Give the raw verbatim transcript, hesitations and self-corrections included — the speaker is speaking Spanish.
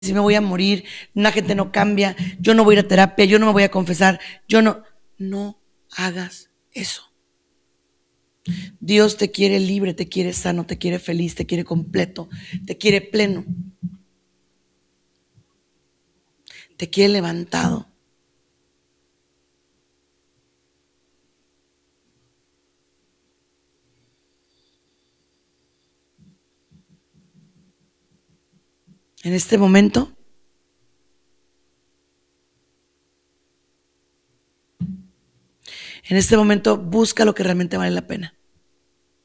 si me voy a morir, la gente no cambia, yo no voy a ir a terapia, yo no me voy a confesar, yo no, no hagas eso. Dios te quiere libre, te quiere sano, te quiere feliz, te quiere completo, te quiere pleno, te quiere levantado. En este momento, en este momento busca lo que realmente vale la pena.